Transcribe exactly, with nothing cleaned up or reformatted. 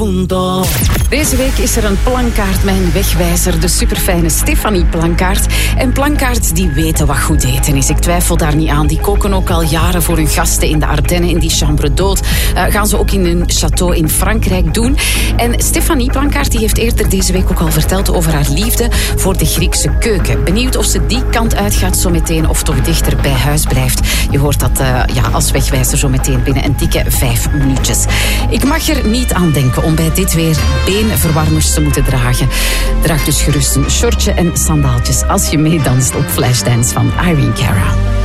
punto. Deze week is er een plankaart met een wegwijzer, de superfijne Stefanie Plankaart. En plankaarts die weten wat goed eten is. Ik twijfel daar niet aan. Die koken ook al jaren voor hun gasten in de Ardennen, in die Chambre d'Hôte. Uh, gaan ze ook in een château in Frankrijk doen. En Stefanie Plankaart die heeft eerder deze week ook al verteld over haar liefde voor de Griekse keuken. Benieuwd of ze die kant uitgaat zo meteen of toch dichter bij huis blijft. Je hoort dat uh, ja, als wegwijzer zo meteen binnen een dikke vijf minuutjes. Ik mag er niet aan denken om bij dit weer beenverwarmers te moeten dragen. Draag dus gerust een shortje en sandaaltjes als je meedanst op Flashdance van Irene Cara.